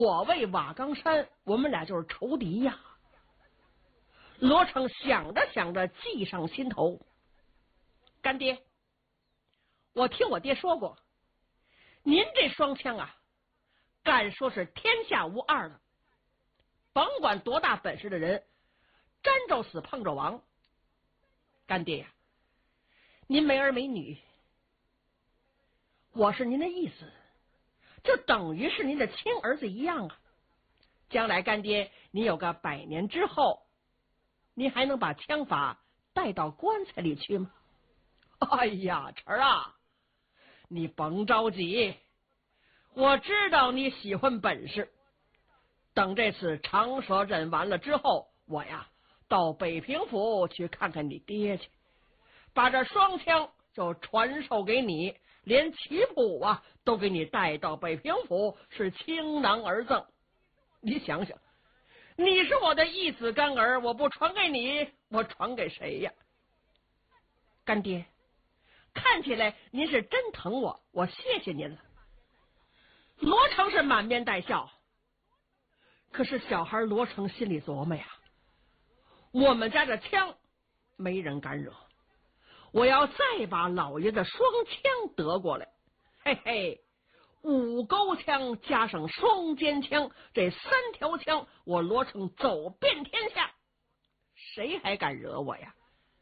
我为瓦岗山，我们俩就是仇敌呀。罗成想着想着，计上心头。干爹，我听我爹说过，您这双枪啊，敢说是天下无二的，甭管多大本事的人，沾着死碰着亡。干爹呀，您没儿没女，我是您的意思，就等于是您的亲儿子一样啊。将来干爹您有个100年之后，您还能把枪法带到棺材里去吗？哎呀，晨儿啊，你甭着急，我知道你喜欢本事。等这次长蛇阵完了之后，我呀到北平府去看看你爹去，把这双枪就传授给你，连旗谱啊都给你带到北平府，是倾囊而赠。你想想，你是我的义子干儿，我不传给你，我传给谁呀？干爹，看起来您是真疼我，我谢谢您了。罗成是满面带笑，可是小孩罗成心里琢磨呀，我们家的枪没人敢惹，我要再把老爷的双枪得过来，嘿嘿，5钩枪加上双尖枪，这3条枪，我罗成走遍天下，谁还敢惹我呀？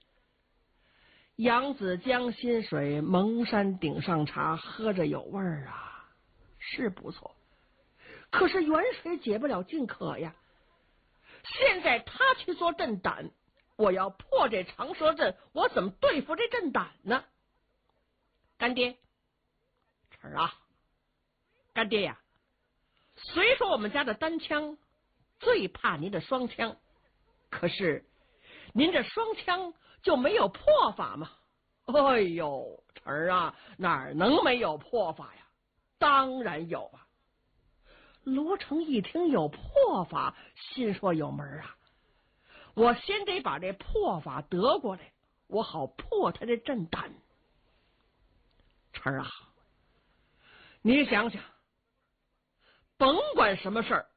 扬子江心水，蒙山顶上茶，喝着有味儿啊，是不错。可是远水解不了近渴呀。现在他去做震胆，我要破这长蛇阵，我怎么对付这震胆呢？干爹，晨儿啊，干爹呀，虽说我们家的单枪最怕您的双枪，可是您这双枪就没有破法吗？哎呦，晨儿啊，哪能没有破法呀？当然有啊。罗成一听有破法，心说有门啊，我先得把这破法得过来，我好破他的震胆。晨儿啊，你想想，甭管什么事儿，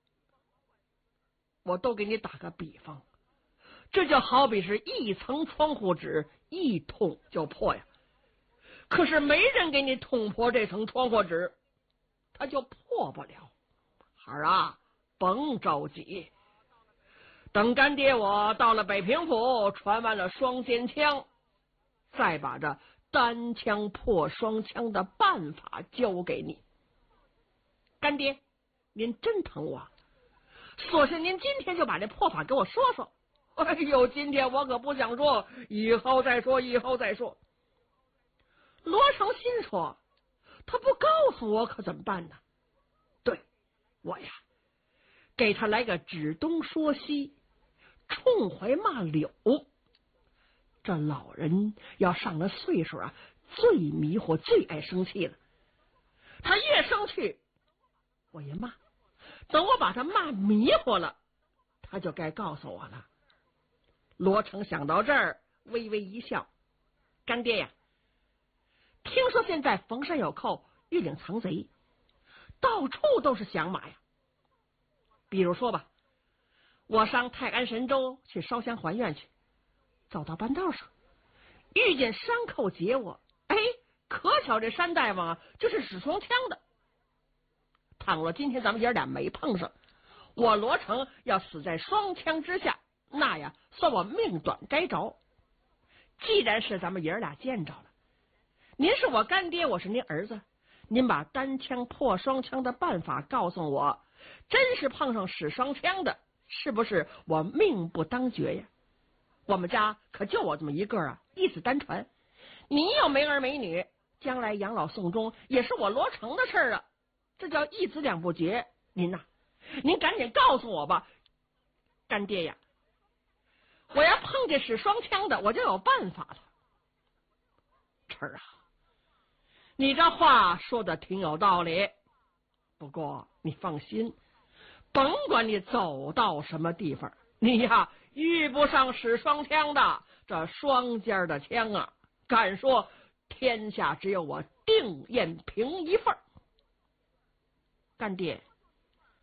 我都给你打个比方，这就好比是一层窗户纸一捅就破呀，可是没人给你捅破这层窗户纸，它就破不了。孩儿啊，甭着急，等干爹我到了北平府，传完了双尖枪，再把这单枪破双枪的办法教给你。干爹，您真疼我，索性您今天就把这破法给我说说。哎呦，今天我可不想说，以后再说，以后再说。罗成心说，他不告诉我可怎么办呢？对，我呀给他来个指东说西，冲怀骂柳。这老人要上了岁数啊，最迷糊最爱生气了，他越生气我一骂，等我把他骂迷糊了，他就该告诉我了。罗成想到这儿微微一笑，干爹呀，听说现在逢山有寇，遇岭藏贼，到处都是响马呀。比如说吧，我上泰安神州去烧香还愿去，走到半道上遇见山寇劫我，哎，可巧这山大王啊就是使双枪的。倘若今天咱们爷俩没碰上，我罗成要死在双枪之下，那呀算我命短该着。既然是咱们爷俩见着了，您是我干爹，我是您儿子，您把单枪破双枪的办法告诉我，真是碰上使双枪的，是不是我命不当绝呀？我们家可就我这么一个啊，一子单传，你又没儿没女，将来养老送终也是我罗成的事儿啊，这叫一子两不绝。您呐，您赶紧告诉我吧，干爹呀，我要碰见使双枪的，我就有办法了。晨儿啊，你这话说的挺有道理，不过你放心，甭管你走到什么地方，你呀遇不上使双枪的，这双尖的枪啊，敢说天下只有我定艳平一份。干爹，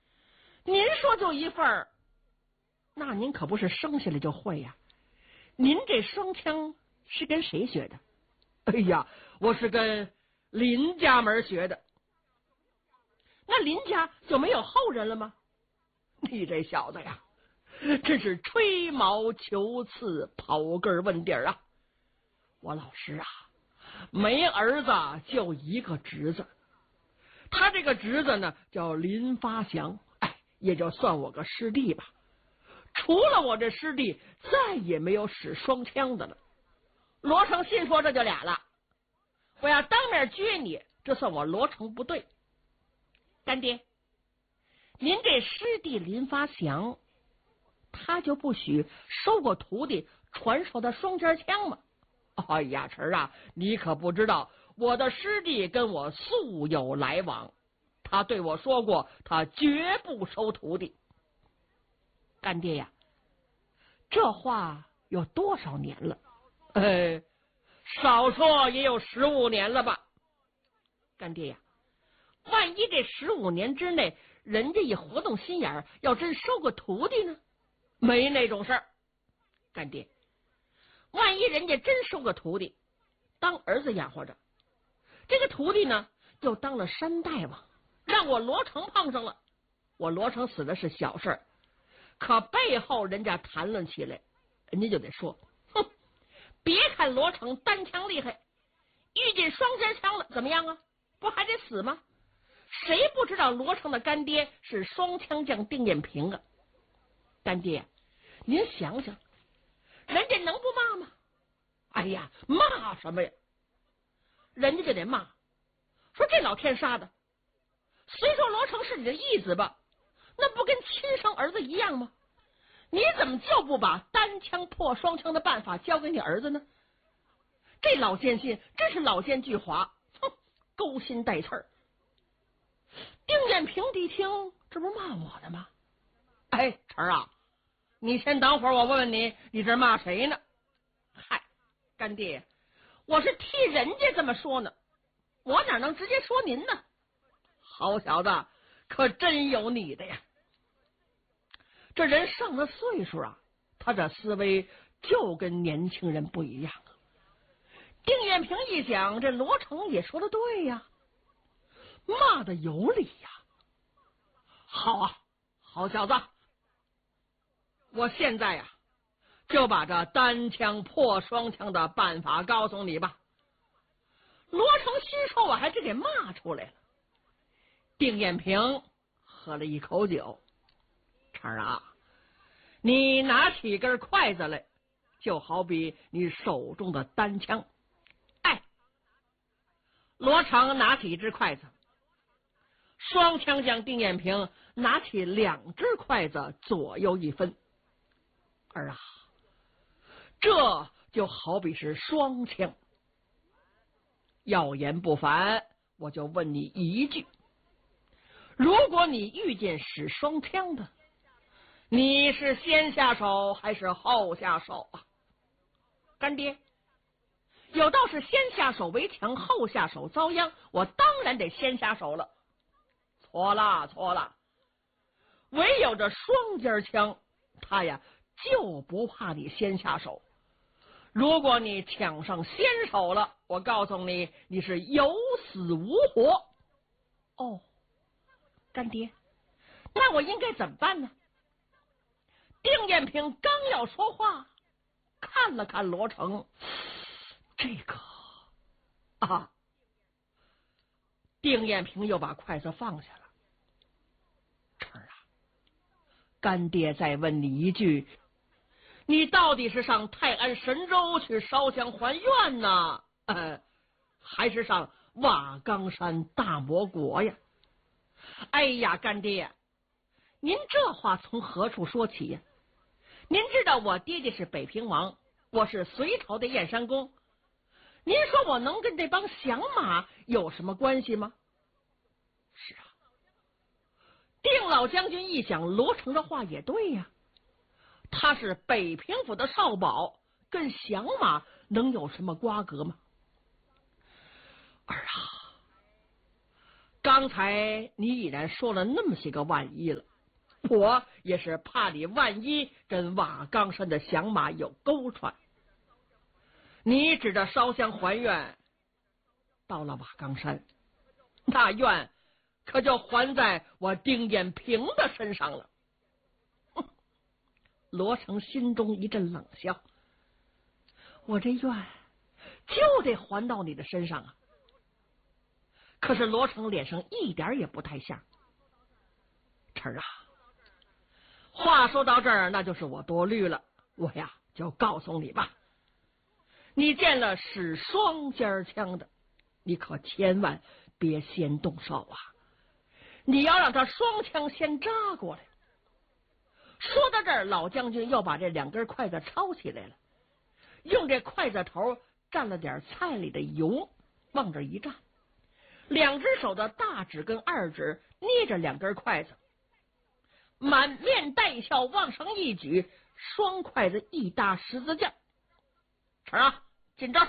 您说就一份儿，那您可不是生下来就会呀？您这双枪是跟谁学的？哎呀，我是跟林家门学的。那林家就没有后人了吗？你这小子呀，真是吹毛求疵，刨根问底啊！我老师啊，没儿子就一个侄子，他这个侄子呢叫林发祥，也就算我个师弟吧。除了我这师弟，再也没有使双枪的了。罗成心说这就俩了，我要当面撅你，这算我罗成不对。干爹，您这师弟林发祥，他就不许收过徒弟传授的双尖枪吗？哎呀，晨啊，你可不知道，我的师弟跟我素有来往，他对我说过，他绝不收徒弟。干爹呀，这话有多少年了？少说也有15年了吧。干爹呀，万一这15年之内，人家一活动心眼儿，要真收个徒弟呢？没那种事儿。干爹，万一人家真收个徒弟，当儿子养活着，这个徒弟呢又当了山大王，让我罗成碰上了，我罗成死的是小事儿，可背后人家谈论起来，人家就得说，哼，别看罗成单枪厉害，遇见双尖枪了怎么样啊？不还得死吗？谁不知道罗成的干爹是双枪将丁彦平啊？干爹，您想想，人家能不骂吗？哎呀，骂什么呀？人家就得骂，说这老天杀的，虽说罗成是你的义子吧，那不跟亲生儿子一样吗？你怎么就不把单枪破双枪的办法交给你儿子呢？这老奸信真是老奸巨猾，哼，勾心带刺儿。丁彦平一听，这不是骂我呢吗？哎，晨啊，你先等会儿，我问问你，你这骂谁呢？嗨，干爹，我是替人家这么说呢，我哪能直接说您呢？好小子，可真有你的呀！这人上了岁数啊，他这思维就跟年轻人不一样。丁彦平一想，这罗成也说的对呀，骂的有理呀。好啊，好小子，我现在呀就把这单枪破双枪的办法告诉你吧。罗成心说，我还真给骂出来了。丁彦平喝了一口酒，成啊，你拿起根筷子来，就好比你手中的单枪。罗成拿起一只筷子，双枪将丁彦平拿起2只筷子左右一分。儿啊，这就好比是双枪。要言不凡，我就问你一句，如果你遇见使双枪的，你是先下手还是后下手啊？干爹，有道是先下手为强，后下手遭殃，我当然得先下手了。错了，错了，唯有这双尖枪，他呀就不怕你先下手。如果你抢上先手了，我告诉你，你是有死无活。哦，干爹，那我应该怎么办呢？丁彦平刚要说话，看了看罗成，这个啊，丁彦平又把筷子放下了。成啊，干爹再问你一句，你到底是上泰安神州去烧香还愿呢，还是上瓦岗山大魔国呀？哎呀，干爹，您这话从何处说起呀？您知道我爹爹是北平王，我是隋朝的燕山公，您说我能跟这帮响马有什么关系吗？是啊，丁老将军一想，罗成的话也对呀，他是北平府的少保，跟响马能有什么瓜葛吗？儿啊，刚才你已然说了那么些个万一了， 我也是怕你万一跟瓦岗山的响马有勾串。你指着烧香还愿，到了瓦岗山，那愿可就还在我丁延平的身上了。罗成心中一阵冷笑，我这愿就得还到你的身上啊！可是罗成脸上一点也不太像。晨儿啊，话说到这儿，那就是我多虑了，我呀就告诉你吧，你见了使双尖枪的，你可千万别先动手啊！你要让他双枪先扎过来。说到这儿，老将军又把这2根筷子抄起来了，用这筷子头蘸了点菜里的油，往这一站，2只手的大指跟2指捏着2根筷子，满面带笑往上一举，双筷子一搭十字架。晨啊，进招！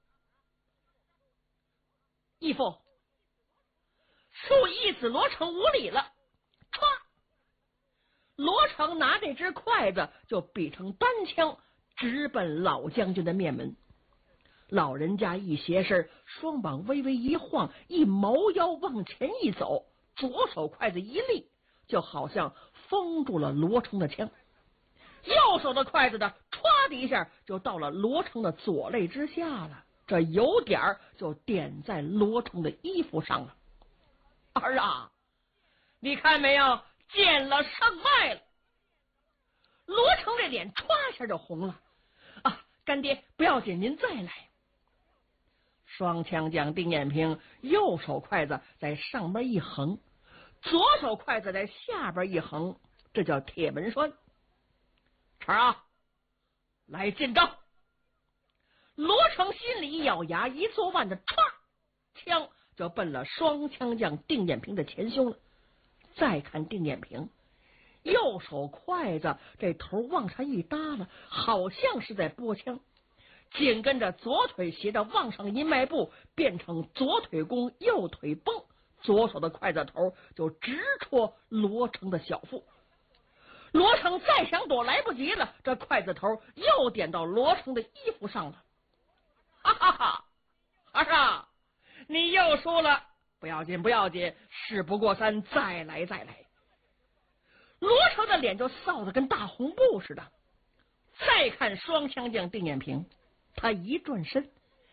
义父，恕义子罗成无礼了。歘，罗成拿这只筷子就比成单枪，直奔老将军的面门。老人家一斜身，双膀微微一晃，一猫腰往前一走，左手筷子一立，就好像封住了罗成的枪。右手的筷子的歘的一下就到了罗成的左肋之下了，这油点就点在罗成的衣服上了。儿啊，你看没有，见了胜败了。罗成这脸歘一下就红了。啊，干爹不要紧，您再来。双枪将丁彦平右手筷子在上边一横，左手筷子在下边一横，这叫铁门栓。晨啊，来进招！罗成心里一咬牙，一做腕子，歘，枪就奔了双枪将丁彦平的前胸了。再看丁彦平，右手筷子这头往上一搭了，好像是在拨枪，紧跟着左腿斜着往上一迈步，变成左腿弓右腿绷，左手的筷子头就直戳罗成的小腹。罗成再想躲来不及了，这筷子头又点到罗成的衣服上了。哈哈哈，儿啊，你又输了，不要紧不要紧，事不过三，再来再来。罗成的脸就臊得跟大红布似的。再看双枪将丁彦平，他一转身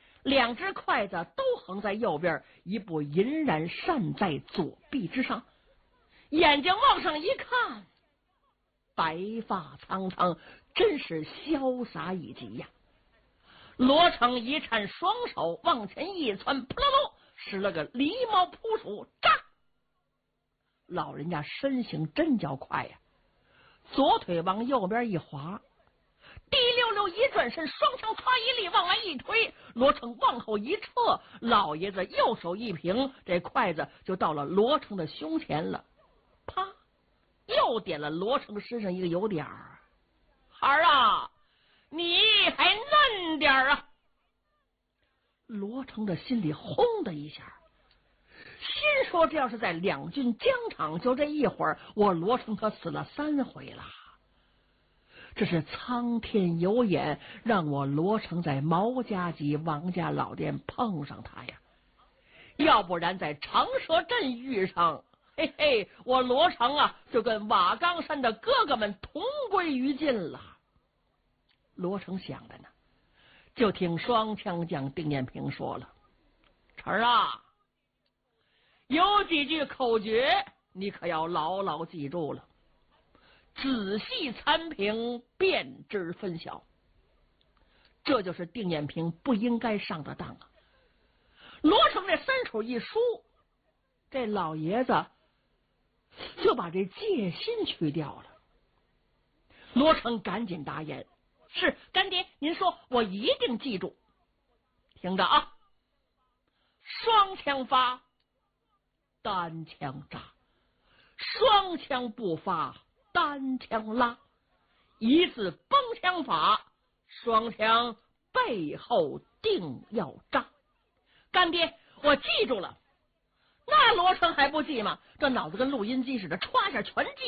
，2只筷子都横在右边，一部银髯扇在左臂之上，眼睛往上一看，白发苍苍，真是潇洒以极呀。罗成一颤双手往前一窜，扑棱棱使了个狸猫扑鼠，扎！老人家身形真叫快呀，左腿往右边一滑，滴溜溜一转身，双枪歘一立往来一推，罗成往后一撤，老爷子右手一平，这筷子就到了罗成的胸前了，啪，又点了罗成身上一个油点儿。孩儿啊，你还嫩点啊！罗成的心里轰的一下，心说这要是在两军疆场，就这一会儿，我罗成可死了3回了。这是苍天有眼，让我罗成在毛家集王家老店碰上他呀，要不然在长蛇阵遇上，嘿嘿，我罗成啊就跟瓦岗山的哥哥们同归于尽了。罗成想着呢，就听双枪将丁彦平说了：“晨儿啊，有几句口诀你可要牢牢记住了，仔细参评，辨知分晓。”这就是丁彦平不应该上的当啊。罗成这3手一输，这老爷子就把这戒心去掉了。罗成赶紧答言：“是干爹，您说，我一定记住。”听着啊，双枪发，单枪扎，双枪不发，单枪拉，一字崩枪法，双枪背后定要扎。干爹，我记住了。那罗成还不记吗？这脑子跟录音机似的，歘一下全记